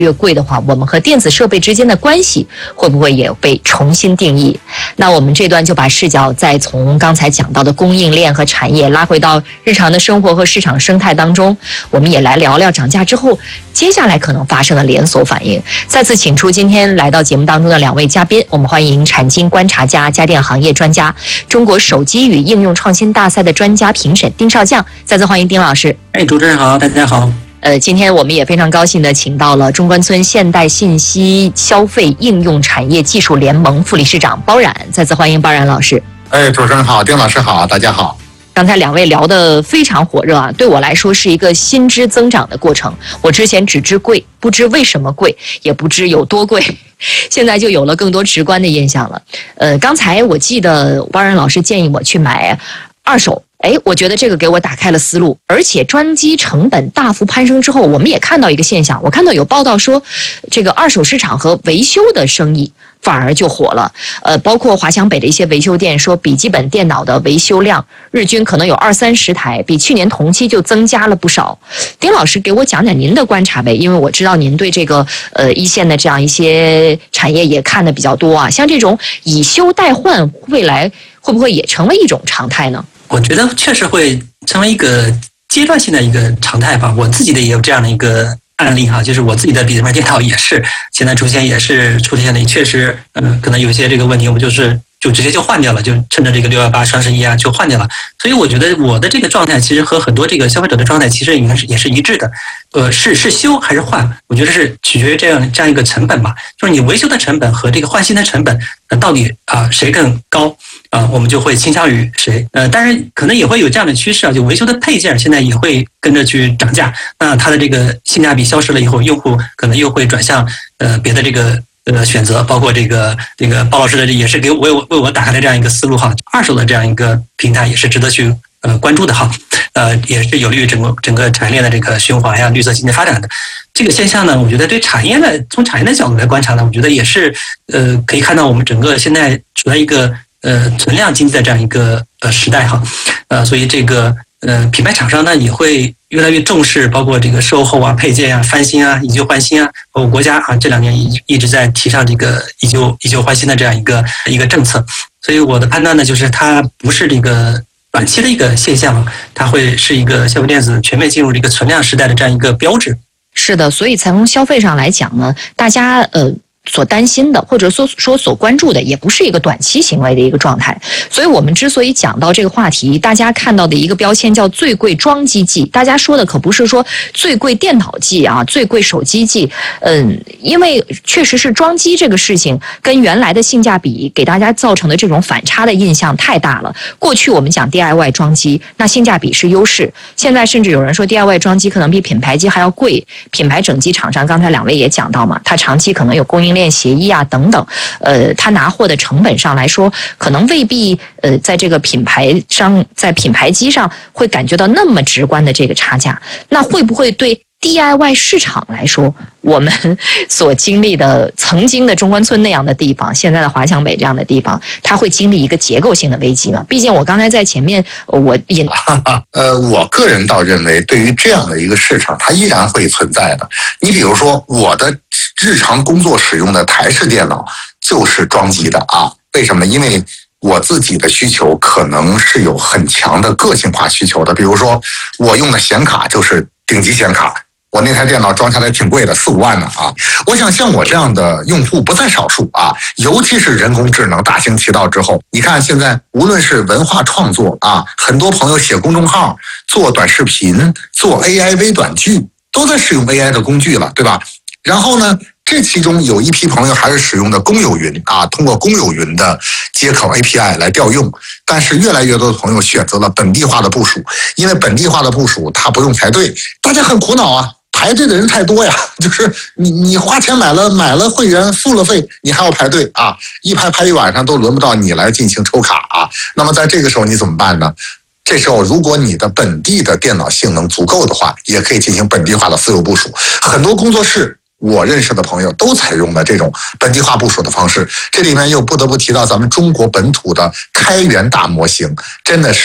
越贵的话，我们和电子设备之间的关系会不会也被重新定义？那我们这段就把视角再从刚才讲到的供应链和产业拉回到日常的生活和市场生态当中，我们也来聊聊涨价之后接下来可能发生的连锁反应。再次请出今天来到节目当中的两位嘉宾，我们欢迎产经观察家、家电行业专家、中国手机与应用创新大赛的专家评审丁少将。再次欢迎丁老师。 主持人好，大家好。 今天我们也非常高兴地请到了中关村现代信息消费应用产业技术联盟副理事长包冉，再次欢迎包冉老师。 主持人好，丁老师好，大家好。 刚才两位聊得非常火热啊，对我来说是一个薪资增长的过程。我之前只知贵，不知为什么贵，也不知有多贵，现在就有了更多直观的印象了。刚才我记得包冉老师建议我去买二手。我觉得这个给我打开了思路，而且专机成本大幅攀升之后，我们也看到一个现象，我看到有报道说，这个二手市场和维修的生意反而就火了。包括华强北的一些维修店说，笔记本电脑的维修量日均可能有20-30台，比去年同期就增加了不少。丁老师给我讲讲您的观察呗，因为我知道您对这个一线的这样一些产业也看得比较多啊，像这种以修代换，未来会不会也成为一种常态呢？ 我觉得确实会成为一个阶段性的一个常态吧。我自己的也有这样的一个案例哈，就是我自己的笔记本电脑也是现在出现了，确实可能有些这个问题，我们就直接就换掉了，就趁着这个618双11啊就换掉了。所以我觉得我的这个状态其实和很多这个消费者的状态其实也是一致的。是修还是换，我觉得是取决于这样一个成本吧，就是你维修的成本和这个换新的成本到底谁更高我们就会倾向于谁。当然可能也会有这样的趋势啊，就维修的配件现在也会跟着去涨价，那它的这个性价比消失了以后，用户可能又会转向别的这个选择，包括这个包老师的也是为我打开了这样一个思路哈，二手的这样一个平台也是值得去关注的哈，也是有利于整个产业链的这个循环呀、绿色经济发展的这个现象呢。我觉得对从产业的角度来观察呢，我觉得也是可以看到我们整个现在处在一个存量经济的这样一个时代哈，所以这个品牌厂商呢也会越来越重视，包括这个售后啊、配件啊、翻新啊、以旧换新啊，包括国家这2年一直在提倡这个以旧换新的这样一个政策。所以我的判断呢，就是它不是这个短期的一个现象，它会是一个消费电子全面进入这个存量时代的这样一个标志。 是的，所以从消费上来讲呢，大家所担心的或者说所关注的也不是一个短期行为的一个状态。所以我们之所以讲到这个话题，大家看到的一个标签叫最贵装机季，大家说的可不是说最贵电脑季啊、最贵手机季。因为确实是装机这个事情跟原来的性价比给大家造成的这种反差的印象太大了。过去我们讲 DIY 装机，那性价比是优势，现在甚至有人说 DIY 装机可能比品牌机还要贵。品牌整机厂商刚才2位也讲到嘛，它长期可能有供应链协议啊等等，他拿货的成本上来说，可能未必在这个品牌商在品牌机上会感觉到那么直观的这个差价。那会不会对 DIY 市场来说，我们所经历的曾经的中关村那样的地方，现在的华强北这样的地方，它会经历一个结构性的危机吗？毕竟我刚才在前面我个人倒认为，对于这样的一个市场，它依然会存在的。你比如说，我的日常工作使用的台式电脑就是装机的啊。为什么呢？因为我自己的需求可能是有很强的个性化需求的。比如说，我用的显卡就是顶级显卡，我那台电脑装下来挺贵的，4-5万呢啊！我想像我这样的用户不在少数啊，尤其是人工智能大行其道之后，你看现在无论是文化创作啊，很多朋友写公众号、做短视频、做 AI 微短剧，都在使用 AI 的工具了，对吧？然后呢，这其中有一批朋友还是使用的公有云啊，通过公有云的接口 API 来调用，但是越来越多的朋友选择了本地化的部署，因为本地化的部署它不用排队，大家很苦恼啊。排队的人太多呀，就是你花钱买了会员，付了费，你还要排队啊，一排一晚上都轮不到你来进行抽卡啊。那么在这个时候你怎么办呢？这时候如果你的本地的电脑性能足够的话，也可以进行本地化的私有部署。很多工作室我认识的朋友都采用了这种本地化部署的方式，这里面又不得不提到咱们中国本土的开源大模型，真的是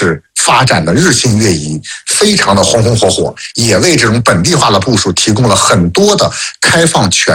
发展的日新月异，非常的红红火火，也为这种本地化的部署提供了很多的开放权